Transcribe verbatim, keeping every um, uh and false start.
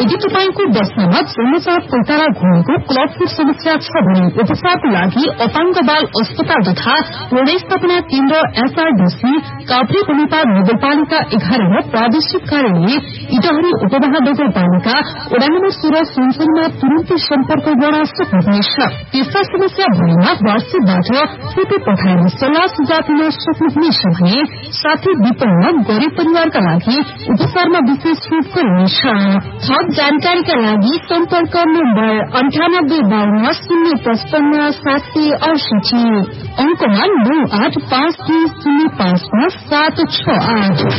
यदि तपाईँको बस्नमा जन्मजात पैतारा घुमेको क्लबफुट समस्या छ भने उपचारको लागि अपाङ्ग बाल अस्पताल तथा पुनर्स्थापना केन्द्र एसआरडीसी काभ्रे बनेपा नगरपालिका एघार र प्रादेशिक कार्यालय इटहरी उपमहा नगरपालिका वडा नम्बर सोह्र सुनसरीमा तुरन्तै सम्पर्क गर्न सक्नुहुनेछ। त्यस्ता समस्या भएमा वाट्सएपबाट फोटो पठाएर सल्लाह सुझाव दिन सक्नुहुनेछ भने साथै विपन्न गरीब परिवारका लागि उपचारमा विशेष छूट गरिनेछ। थप जानकारीका लागि सम्पर्क नम्बर अन्ठानब्बे बाह्र शून्य पचपन्न सात सय अडसठी अंकमा नौ आठ पाँच दुई शून्य पाँचमा सात छ आठ।